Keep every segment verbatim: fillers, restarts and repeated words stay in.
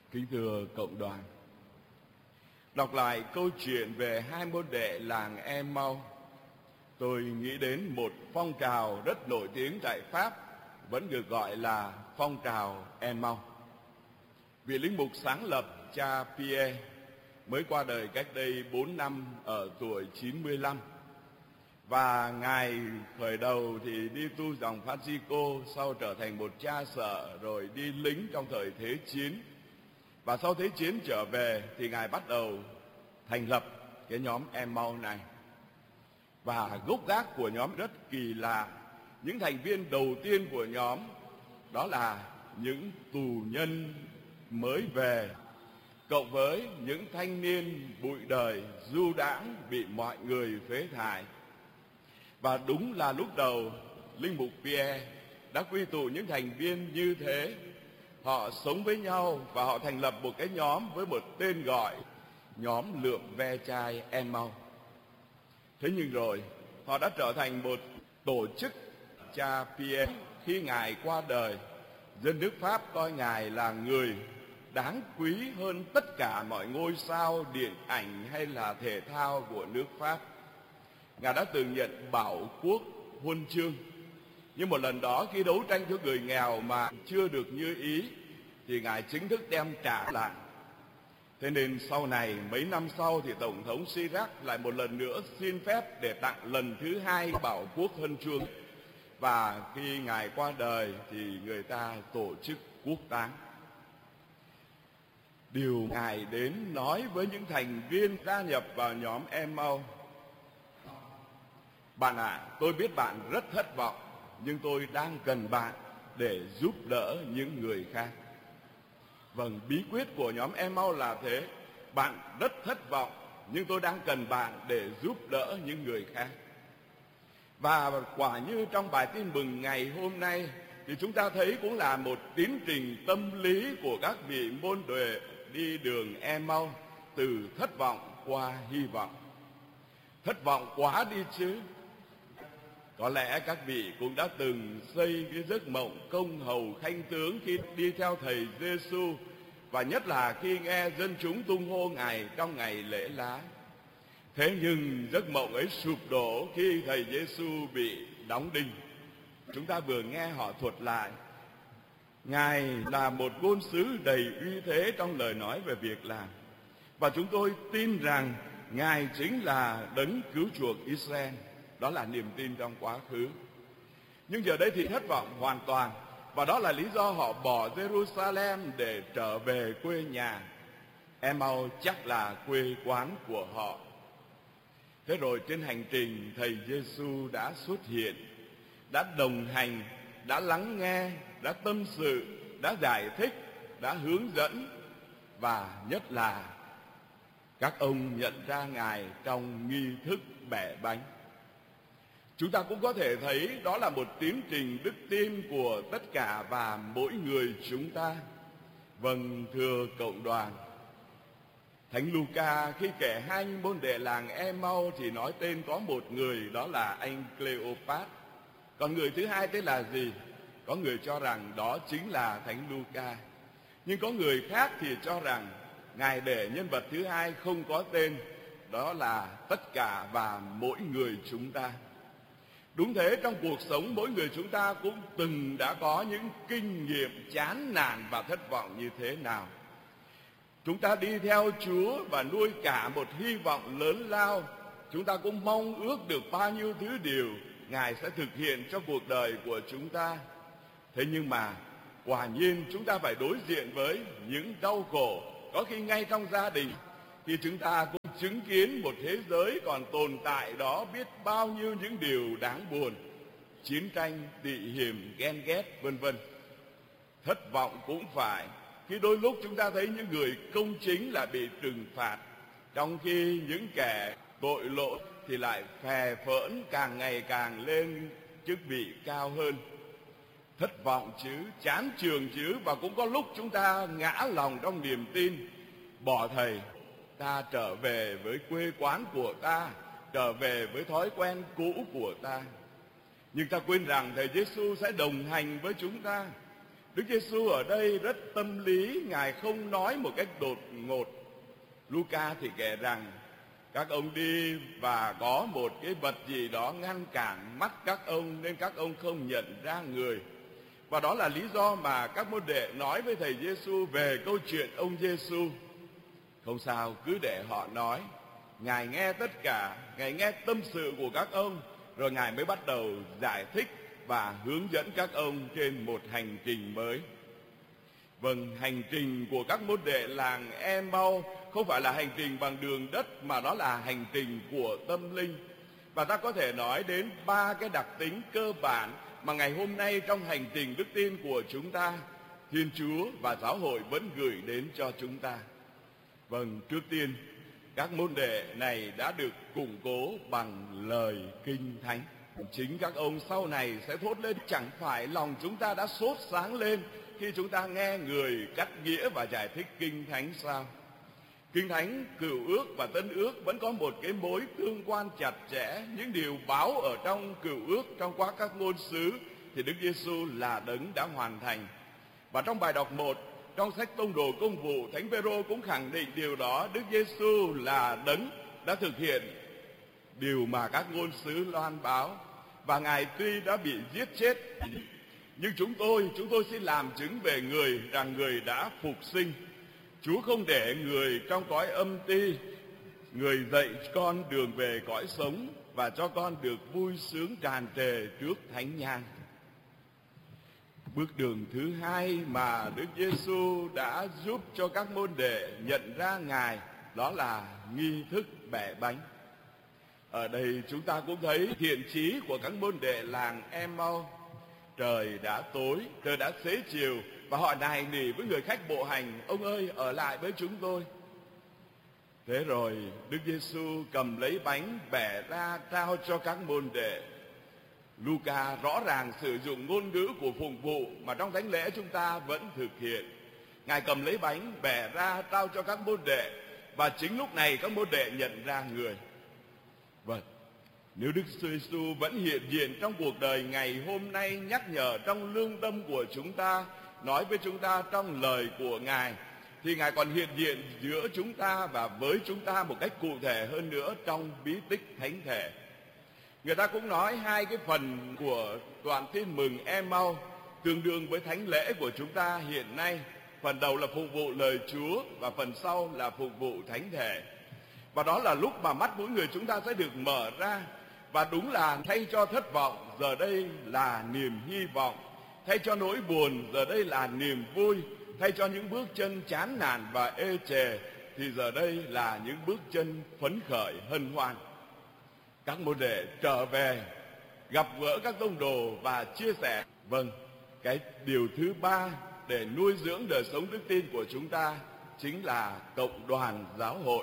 Kính thưa cộng đoàn, đọc lại câu chuyện về hai môn đệ làng Em-mau, tôi nghĩ đến một phong trào rất nổi tiếng tại Pháp, vẫn được gọi là phong trào Em-mau. Vị linh mục sáng lập cha Pierre mới qua đời cách đây bốn năm ở tuổi chín mươi lăm. Và ngài khởi đầu thì đi tu dòng Francisco, sau trở thành một cha sở, rồi đi lính trong thời Thế chiến. Và sau Thế chiến trở về thì ngài bắt đầu thành lập cái nhóm Em-mau này. Và gốc gác của nhóm rất kỳ lạ. Những thành viên đầu tiên của nhóm đó là những tù nhân mới về, cộng với những thanh niên bụi đời du đãng bị mọi người phế thải. Và đúng là lúc đầu linh mục Pierre đã quy tụ những thành viên như thế. Họ sống với nhau và họ thành lập một cái nhóm với một tên gọi nhóm lượm ve chai Em-mau. Thế nhưng rồi họ đã trở thành một tổ chức. Cha Pierre khi ngài qua đời, dân nước Pháp coi ngài là người đáng quý hơn tất cả mọi ngôi sao điện ảnh hay là thể thao của nước Pháp. Ngài đã từng nhận Bảo Quốc Huân chương. Nhưng một lần đó khi đấu tranh cho người nghèo mà chưa được như ý thì ngài chính thức đem trả lại. Thế nên sau này, mấy năm sau thì Tổng thống Chirac lại một lần nữa xin phép để tặng lần thứ hai Bảo Quốc Huân chương. Và khi ngài qua đời thì người ta tổ chức quốc táng. Điều ngài đến nói với những thành viên gia nhập vào nhóm Em-mau: bạn ạ, à, tôi biết bạn rất thất vọng, nhưng tôi đang cần bạn để giúp đỡ những người khác. Vâng, bí quyết của nhóm Em-mau là thế. Bạn rất thất vọng, nhưng tôi đang cần bạn để giúp đỡ những người khác. Và quả như trong bài tin mừng ngày hôm nay thì chúng ta thấy cũng là một tiến trình tâm lý của các vị môn đệ đi đường Em-mau, từ thất vọng qua hy vọng. Thất vọng quá đi chứ. Có lẽ các vị cũng đã từng xây cái giấc mộng công hầu khanh tướng khi đi theo thầy Giêsu, và nhất là khi nghe dân chúng tung hô ngài trong ngày lễ lá. Thế nhưng giấc mộng ấy sụp đổ khi thầy Giêsu bị đóng đinh. Chúng ta vừa nghe họ thuật lại, ngài là một ngôn sứ đầy uy thế trong lời nói về việc làm, và chúng tôi tin rằng ngài chính là đấng cứu chuộc Israel. Đó là niềm tin trong quá khứ. Nhưng giờ đây thì thất vọng hoàn toàn, và đó là lý do họ bỏ Jerusalem để trở về quê nhà. Em-mau chắc là quê quán của họ. Thế rồi trên hành trình, thầy Giêsu đã xuất hiện, đã đồng hành, đã lắng nghe, đã tâm sự, đã giải thích, đã hướng dẫn, và nhất là các ông nhận ra ngài trong nghi thức bẻ bánh. Chúng ta cũng có thể thấy đó là một tiến trình đức tin của tất cả và mỗi người chúng ta. Vâng, thưa cộng đoàn, Thánh Luca khi kể hai môn đệ làng Em-mau thì nói tên có một người, đó là anh Cleopat. Còn người thứ hai tên là gì? Có người cho rằng đó chính là Thánh Luca. Nhưng có người khác thì cho rằng ngài để nhân vật thứ hai không có tên, đó là tất cả và mỗi người chúng ta. Đúng thế, trong cuộc sống mỗi người chúng ta cũng từng đã có những kinh nghiệm chán nản và thất vọng như thế nào. Chúng ta đi theo Chúa và nuôi cả một hy vọng lớn lao. Chúng ta cũng mong ước được bao nhiêu thứ điều ngài sẽ thực hiện cho cuộc đời của chúng ta. Thế nhưng mà quả nhiên chúng ta phải đối diện với những đau khổ, có khi ngay trong gia đình, khi chúng ta cũng chứng kiến một thế giới còn tồn tại đó biết bao nhiêu những điều đáng buồn, chiến tranh, tị hiềm, ghen ghét, vân vân. Thất vọng cũng phải khi đôi lúc chúng ta thấy những người công chính là bị trừng phạt, trong khi những kẻ tội lỗi thì lại phè phỡn càng ngày càng lên chức vị cao hơn. Thất vọng chứ, chán trường chứ, và cũng có lúc chúng ta ngã lòng trong niềm tin, bỏ thầy, ta trở về với quê quán của ta, trở về với thói quen cũ của ta. Nhưng ta quên rằng thầy Giêsu sẽ đồng hành với chúng ta. Đức Giêsu ở đây rất tâm lý, Ngài không nói một cách đột ngột. Luca thì kể rằng các ông đi và có một cái vật gì đó ngăn cản mắt các ông nên các ông không nhận ra người. Và đó là lý do mà các môn đệ nói với thầy Giêsu về câu chuyện ông Giêsu. Không sao, cứ để họ nói. Ngài nghe tất cả, Ngài nghe tâm sự của các ông, rồi Ngài mới bắt đầu giải thích và hướng dẫn các ông trên một hành trình mới. Vâng, hành trình của các môn đệ làng Em-mau không phải là hành trình bằng đường đất, mà đó là hành trình của tâm linh. Và ta có thể nói đến ba cái đặc tính cơ bản mà ngày hôm nay trong hành trình đức tin của chúng ta, Thiên Chúa và giáo hội vẫn gửi đến cho chúng ta. Vâng, trước tiên, các môn đệ này đã được củng cố bằng lời Kinh Thánh. Chính các ông sau này sẽ thốt lên, chẳng phải lòng chúng ta đã sốt sáng lên khi chúng ta nghe người cắt nghĩa và giải thích Kinh Thánh sao? Kinh Thánh, Cựu Ước và Tân Ước vẫn có một cái mối tương quan chặt chẽ. Những điều báo ở trong Cựu Ước, trong quá các ngôn sứ thì Đức Giêsu là đấng đã hoàn thành. Và trong bài đọc một, trong sách Tông đồ Công vụ, Thánh Phêrô cũng khẳng định điều đó. Đức Giêsu là đấng đã thực hiện điều mà các ngôn sứ loan báo. Và Ngài tuy đã bị giết chết, nhưng chúng tôi, chúng tôi xin làm chứng về người rằng người đã phục sinh. Chúa không để người trong cõi âm ti, người dạy con đường về cõi sống và cho con được vui sướng tràn trề trước thánh nhang. Bước đường thứ hai mà Đức Giêsu đã giúp cho các môn đệ nhận ra Ngài, đó là nghi thức bẻ bánh. Ở đây chúng ta cũng thấy thiện chí của các môn đệ làng Em-mau. Trời đã tối, trời đã xế chiều, và họ nài nỉ với người khách bộ hành, ông ơi, ở lại với chúng tôi. Thế rồi Đức Giêsu cầm lấy bánh bẻ ra trao cho các môn đệ. Luca rõ ràng sử dụng ngôn ngữ của phụng vụ mà trong thánh lễ chúng ta vẫn thực hiện. Ngài cầm lấy bánh bẻ ra trao cho các môn đệ, và chính lúc này các môn đệ nhận ra người. Vâng, nếu Đức Giêsu vẫn hiện diện trong cuộc đời ngày hôm nay, nhắc nhở trong lương tâm của chúng ta, nói với chúng ta trong lời của Ngài, thì Ngài còn hiện diện giữa chúng ta và với chúng ta một cách cụ thể hơn nữa trong bí tích thánh thể. Người ta cũng nói hai cái phần của đoạn tin mừng Em-mau tương đương với thánh lễ của chúng ta hiện nay. Phần đầu là phục vụ lời Chúa và phần sau là phục vụ thánh thể. Và đó là lúc mà mắt mỗi người chúng ta sẽ được mở ra. Và đúng là thay cho thất vọng, giờ đây là niềm hy vọng. Thay cho nỗi buồn, giờ đây là niềm vui. Thay cho những bước chân chán nản và ê chề, thì giờ đây là những bước chân phấn khởi hân hoan. Các môn đệ trở về, gặp gỡ các tông đồ và chia sẻ. Vâng, cái điều thứ ba để nuôi dưỡng đời sống đức tin của chúng ta chính là cộng đoàn giáo hội.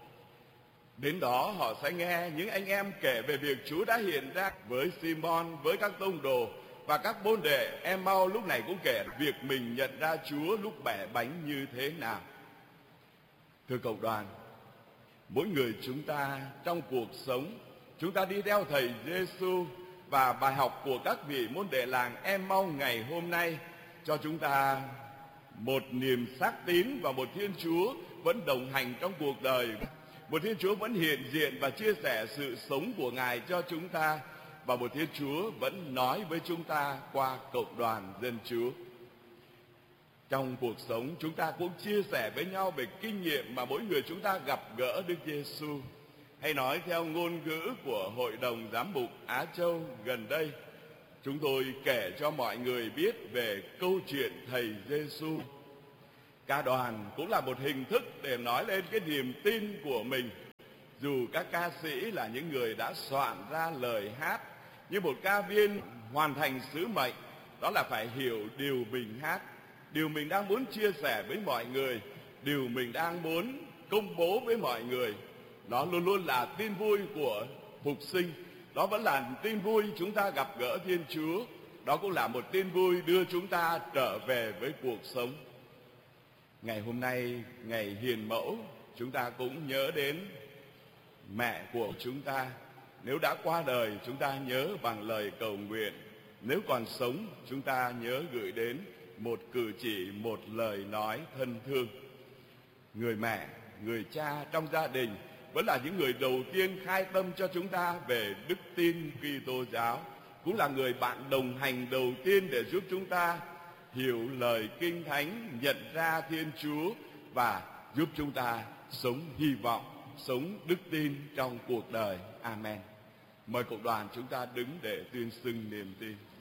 Đến đó họ sẽ nghe những anh em kể về việc Chúa đã hiện ra với Simon, với các tông đồ, và các môn đệ Em-mau lúc này cũng kể việc mình nhận ra Chúa lúc bẻ bánh như thế nào. Thưa cộng đoàn, mỗi người chúng ta trong cuộc sống, chúng ta đi theo thầy Giêsu, và bài học của các vị môn đệ làng Em-mau ngày hôm nay cho chúng ta một niềm xác tín và một Thiên Chúa vẫn đồng hành trong cuộc đời. Một Thiên Chúa vẫn hiện diện và chia sẻ sự sống của Ngài cho chúng ta, và một Thiên Chúa vẫn nói với chúng ta qua cộng đoàn dân Chúa. Trong cuộc sống chúng ta cũng chia sẻ với nhau về kinh nghiệm mà mỗi người chúng ta gặp gỡ Đức Giêsu. Hay nói theo ngôn ngữ của Hội đồng Giám mục Á Châu gần đây, chúng tôi kể cho mọi người biết về câu chuyện thầy Giêsu. Ca đoàn cũng là một hình thức để nói lên cái niềm tin của mình. Dù các ca sĩ là những người đã soạn ra lời hát, nhưng một ca viên hoàn thành sứ mệnh, đó là phải hiểu điều mình hát, điều mình đang muốn chia sẻ với mọi người, điều mình đang muốn công bố với mọi người. Đó luôn luôn là tin vui của phục sinh. Đó vẫn là tin vui chúng ta gặp gỡ Thiên Chúa. Đó cũng là một tin vui đưa chúng ta trở về với cuộc sống. Ngày hôm nay, ngày hiền mẫu, chúng ta cũng nhớ đến mẹ của chúng ta. Nếu đã qua đời, chúng ta nhớ bằng lời cầu nguyện. Nếu còn sống, chúng ta nhớ gửi đến một cử chỉ, một lời nói thân thương. Người mẹ, người cha trong gia đình vẫn là những người đầu tiên khai tâm cho chúng ta về đức tin Kitô giáo, cũng là người bạn đồng hành đầu tiên để giúp chúng ta hiểu lời Kinh Thánh, nhận ra Thiên Chúa và giúp chúng ta sống hy vọng, sống đức tin trong cuộc đời. Amen. Mời cộng đoàn chúng ta đứng để tuyên xưng niềm tin.